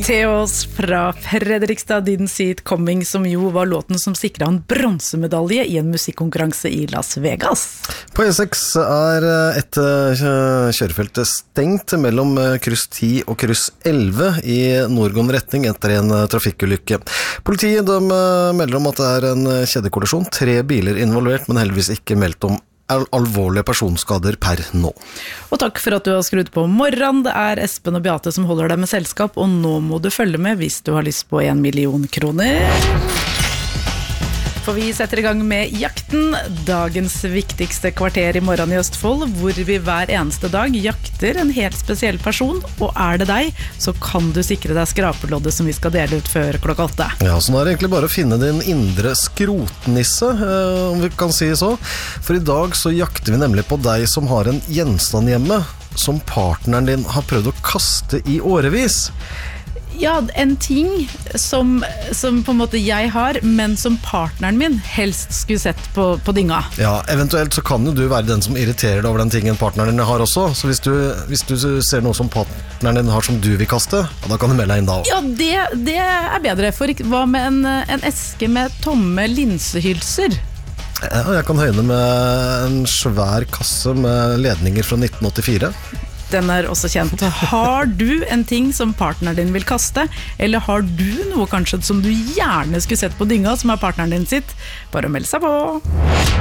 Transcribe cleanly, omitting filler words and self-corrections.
Til oss fra Fredrikstad, Didn't See It Coming, som jo var låten som sikret en bronsemedalje i en musikkonkurranse i Las Vegas. På E6 et kjørefelt stengt mellom kryss 10 og kryss 11 i nordgående retning etter en trafikkulykke. Politiet melder om at det en kjedekollisjon, 3 biler involvert, men heldigvis ikke meldt om alvorlige personskader per nå. Og takk for at du har skrudd på morgen. Det Espen og Beate som holder deg med selskap, og nå må du følge med hvis du har lyst på 1 million kroner. For vi setter i gang med jakten, dagens viktigste kvarter i morgen i Østfold, hvor vi hver eneste dag jakter en helt spesiell person, og det deg, så kan du sikre deg skrapeloddet som vi skal dele ut før klokka 8. Ja, så nå det egentlig bare å finne din indre skrotnisse, om vi kan si så. For i dag så jakter vi nemlig på deg som har en gjenstand hjemme, som partneren din har prøvd å kaste i årevis. Ja, en ting som på en måte jeg har, men som partneren min helst skulle sett på dynga. Ja, eventuelt så kan jo du være den som irriterer deg over den tingen partneren din har også. Så hvis du ser noe som partneren din har som du vil kaste, da kan du melde deg inn da også. Ja, det bedre. For hva med en eske med tomme linsehylser? Ja, jeg kan høyne med en svær kasse med ledninger fra 1984. Den også kjent. Har du en ting som partneren din vil kaste, eller har du noe kanskje som du gjerne skulle sett på dynga som partneren din sitt? Bare meld seg på!